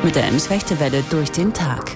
Mit der Emsfechtewelle durch den Tag.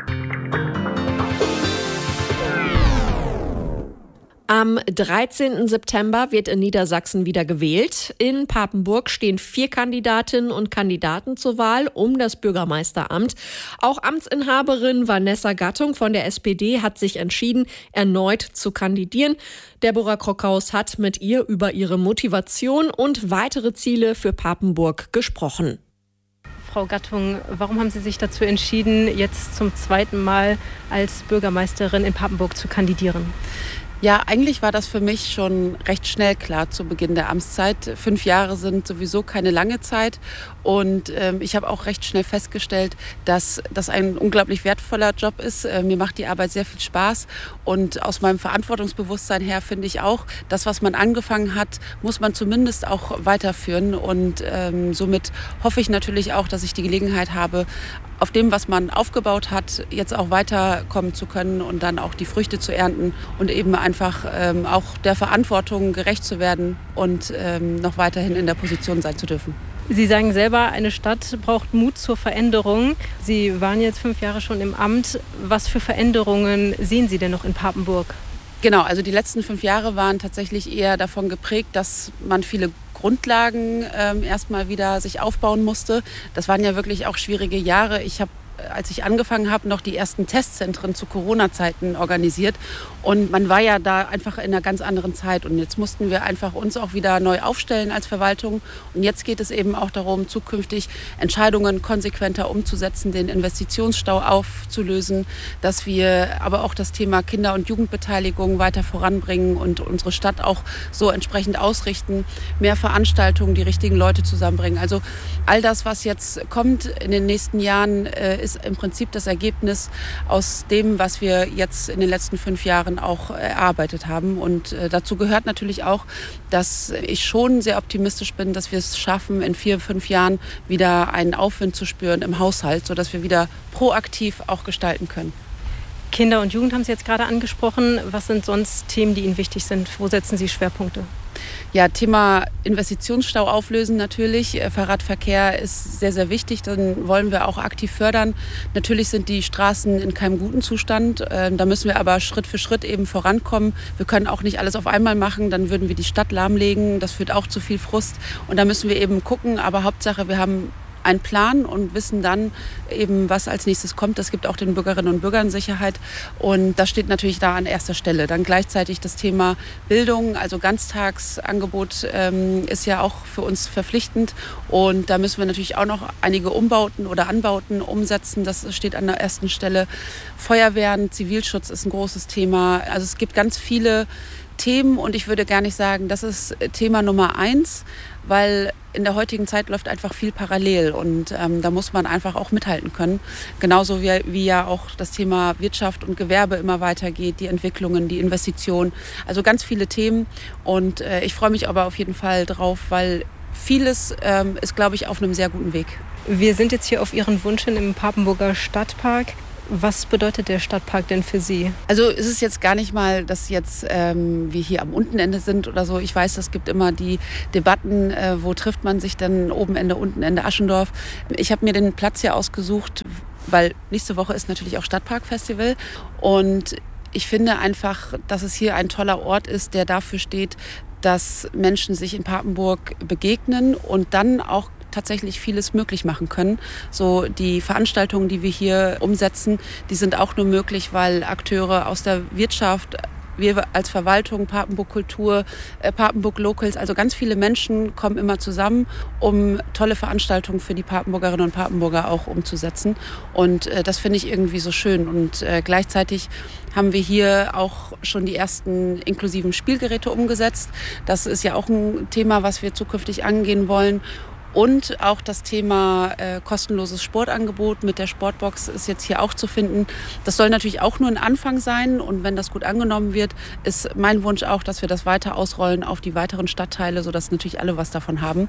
Am 13. September wird in Niedersachsen wieder gewählt. In Papenburg stehen 4 Kandidatinnen und Kandidaten zur Wahl um das Bürgermeisteramt. Auch Amtsinhaberin Vanessa Gattung von der SPD hat sich entschieden, erneut zu kandidieren. Deborah Krockhaus hat mit ihr über ihre Motivation und weitere Ziele für Papenburg gesprochen. Frau Gattung, warum haben Sie sich dazu entschieden, jetzt zum 2. Mal als Bürgermeisterin in Papenburg zu kandidieren? Ja, eigentlich war das für mich schon recht schnell klar zu Beginn der Amtszeit. 5 Jahre sind sowieso keine lange Zeit und ich habe auch recht schnell festgestellt, dass das ein unglaublich wertvoller Job ist. Mir macht die Arbeit sehr viel Spaß und aus meinem Verantwortungsbewusstsein her finde ich auch, das, was man angefangen hat, muss man zumindest auch weiterführen und somit hoffe ich natürlich auch, dass ich die Gelegenheit habe, auf dem, was man aufgebaut hat, jetzt auch weiterkommen zu können und dann auch die Früchte zu ernten und eben einfach auch der Verantwortung gerecht zu werden und noch weiterhin in der Position sein zu dürfen. Sie sagen selber, eine Stadt braucht Mut zur Veränderung. Sie waren jetzt 5 Jahre schon im Amt. Was für Veränderungen sehen Sie denn noch in Papenburg? Genau, also die letzten 5 Jahre waren tatsächlich eher davon geprägt, dass man viele Grundlagen erstmal wieder sich aufbauen musste. Das waren ja wirklich auch schwierige Jahre. Ich habe, als ich angefangen habe, noch die ersten Testzentren zu Corona-Zeiten organisiert. Und man war ja da einfach in einer ganz anderen Zeit. Und jetzt mussten wir einfach uns auch wieder neu aufstellen als Verwaltung. Und jetzt geht es eben auch darum, zukünftig Entscheidungen konsequenter umzusetzen, den Investitionsstau aufzulösen, dass wir aber auch das Thema Kinder- und Jugendbeteiligung weiter voranbringen und unsere Stadt auch so entsprechend ausrichten, mehr Veranstaltungen, die richtigen Leute zusammenbringen. Also all das, was jetzt kommt in den nächsten Jahren, ist im Prinzip das Ergebnis aus dem, was wir jetzt in den letzten 5 Jahren auch erarbeitet haben. Und dazu gehört natürlich auch, dass ich schon sehr optimistisch bin, dass wir es schaffen, in 4, 5 Jahren wieder einen Aufwind zu spüren im Haushalt, sodass wir wieder proaktiv auch gestalten können. Kinder und Jugend haben Sie jetzt gerade angesprochen. Was sind sonst Themen, die Ihnen wichtig sind? Wo setzen Sie Schwerpunkte? Ja, Thema Investitionsstau auflösen natürlich. Fahrradverkehr ist sehr, sehr wichtig. Den wollen wir auch aktiv fördern. Natürlich sind die Straßen in keinem guten Zustand. Da müssen wir aber Schritt für Schritt eben vorankommen. Wir können auch nicht alles auf einmal machen. Dann würden wir die Stadt lahmlegen. Das führt auch zu viel Frust. Und da müssen wir eben gucken. Aber Hauptsache, wir haben einen Plan und wissen dann eben, was als nächstes kommt. Das gibt auch den Bürgerinnen und Bürgern Sicherheit und das steht natürlich da an erster Stelle. Dann gleichzeitig das Thema Bildung, also Ganztagsangebot ist ja auch für uns verpflichtend und da müssen wir natürlich auch noch einige Umbauten oder Anbauten umsetzen. Das steht an der ersten Stelle. Feuerwehren, Zivilschutz ist ein großes Thema. Also es gibt ganz viele Themen und ich würde gar nicht sagen, das ist Thema Nummer 1, weil in der heutigen Zeit läuft einfach viel parallel und da muss man einfach auch mithalten können. Genauso wie ja auch das Thema Wirtschaft und Gewerbe immer weitergeht, die Entwicklungen, die Investitionen, also ganz viele Themen und ich freue mich aber auf jeden Fall drauf, weil vieles ist, glaube ich, auf einem sehr guten Weg. Wir sind jetzt hier auf Ihren Wunsch hin im Papenburger Stadtpark. Was bedeutet der Stadtpark denn für Sie? Also es ist jetzt gar nicht mal, dass jetzt wir hier am Untenende sind oder so. Ich weiß, es gibt immer die Debatten, wo trifft man sich denn, Obenende, Untenende, Aschendorf. Ich habe mir den Platz hier ausgesucht, weil nächste Woche ist natürlich auch Stadtparkfestival und ich finde einfach, dass es hier ein toller Ort ist, der dafür steht, dass Menschen sich in Papenburg begegnen und dann auch tatsächlich vieles möglich machen können. So die Veranstaltungen, die wir hier umsetzen, die sind auch nur möglich, weil Akteure aus der Wirtschaft, wir als Verwaltung, Papenburg Kultur, Papenburg Locals, also ganz viele Menschen kommen immer zusammen, um tolle Veranstaltungen für die Papenburgerinnen und Papenburger auch umzusetzen. Und das finde ich irgendwie so schön. Und gleichzeitig haben wir hier auch schon die ersten inklusiven Spielgeräte umgesetzt. Das ist ja auch ein Thema, was wir zukünftig angehen wollen. Und auch das Thema kostenloses Sportangebot mit der Sportbox ist jetzt hier auch zu finden. Das soll natürlich auch nur ein Anfang sein. Und wenn das gut angenommen wird, ist mein Wunsch auch, dass wir das weiter ausrollen auf die weiteren Stadtteile, sodass natürlich alle was davon haben.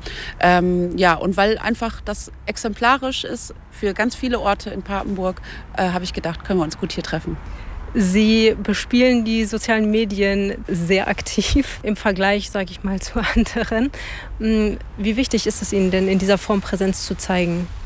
Ja, und weil einfach das exemplarisch ist für ganz viele Orte in Papenburg, habe ich gedacht, können wir uns gut hier treffen. Sie bespielen die sozialen Medien sehr aktiv im Vergleich, sage ich mal, zu anderen. Wie wichtig ist es Ihnen denn, in dieser Form Präsenz zu zeigen?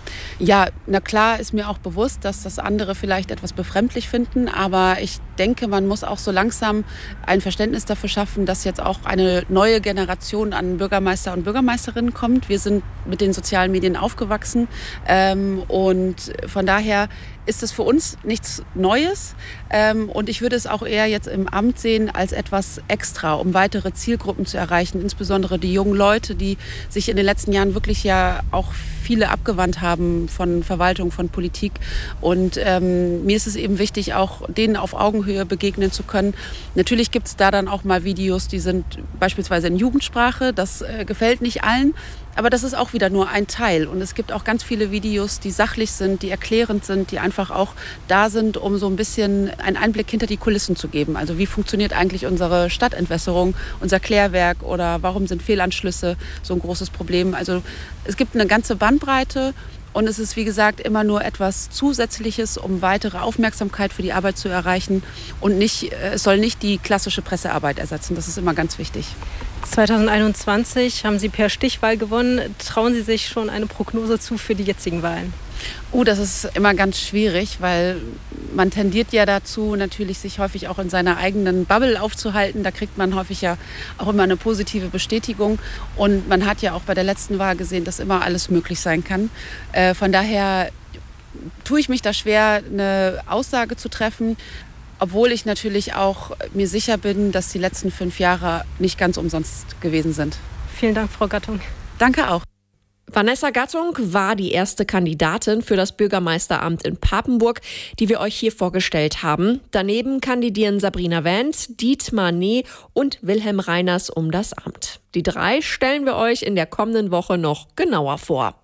Ja, na klar ist mir auch bewusst, dass das andere vielleicht etwas befremdlich finden, aber ich denke, man muss auch so langsam ein Verständnis dafür schaffen, dass jetzt auch eine neue Generation an Bürgermeister und Bürgermeisterinnen kommt. Wir sind mit den sozialen Medien aufgewachsen und von daher ist es für uns nichts Neues und ich würde es auch eher jetzt im Amt sehen als etwas extra, um weitere Zielgruppen zu erreichen, insbesondere die jungen Leute, die sich in den letzten Jahren wirklich ja auch viele abgewandt haben von Verwaltung, von Politik. Und mir ist es eben wichtig, auch denen auf Augenhöhe begegnen zu können. Natürlich gibt es da dann auch mal Videos, die sind beispielsweise in Jugendsprache. Das gefällt nicht allen. Aber das ist auch wieder nur ein Teil. Und es gibt auch ganz viele Videos, die sachlich sind, die erklärend sind, die einfach auch da sind, um so ein bisschen einen Einblick hinter die Kulissen zu geben. Also wie funktioniert eigentlich unsere Stadtentwässerung, unser Klärwerk oder warum sind Fehlanschlüsse so ein großes Problem? Also es gibt eine ganze Bandbreite. Und es ist, wie gesagt, immer nur etwas Zusätzliches, um weitere Aufmerksamkeit für die Arbeit zu erreichen. Und es soll nicht die klassische Pressearbeit ersetzen. Das ist immer ganz wichtig. 2021 haben Sie per Stichwahl gewonnen. Trauen Sie sich schon eine Prognose zu für die jetzigen Wahlen? Das ist immer ganz schwierig, weil man tendiert ja dazu, natürlich sich häufig auch in seiner eigenen Bubble aufzuhalten. Da kriegt man häufig ja auch immer eine positive Bestätigung. Und man hat ja auch bei der letzten Wahl gesehen, dass immer alles möglich sein kann. Von daher tue ich mich da schwer, eine Aussage zu treffen. Obwohl ich natürlich auch mir sicher bin, dass die letzten 5 Jahre nicht ganz umsonst gewesen sind. Vielen Dank, Frau Gattung. Danke auch. Vanessa Gattung war die erste Kandidatin für das Bürgermeisteramt in Papenburg, die wir euch hier vorgestellt haben. Daneben kandidieren Sabrina Wendt, Dietmar Nee und Wilhelm Reiners um das Amt. Die 3 stellen wir euch in der kommenden Woche noch genauer vor.